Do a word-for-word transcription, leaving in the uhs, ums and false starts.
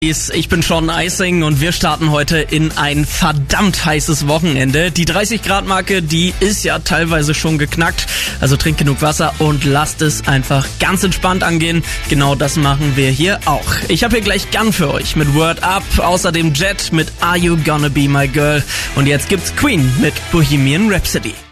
Ich bin Sean Icing und wir starten heute in ein verdammt heißes Wochenende. Die dreißig Grad Marke, die ist ja teilweise schon geknackt. Also trinkt genug Wasser und lasst es einfach ganz entspannt angehen. Genau das machen wir hier auch. Ich habe hier gleich Gun für euch mit Word Up, außerdem Jet mit Are You Gonna Be My Girl und jetzt gibt's Queen mit Bohemian Rhapsody.